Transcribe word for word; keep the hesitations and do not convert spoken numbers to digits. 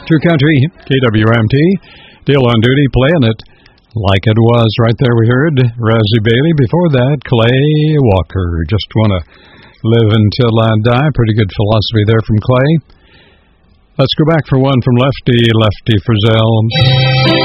True Country, K W M T, Deal on Duty, playing it like it was. Right there we heard Razzie Bailey. Before that, Clay Walker. Just want to live until I die. Pretty good philosophy there from Clay. Let's go back for one from Lefty, Lefty Frizzell.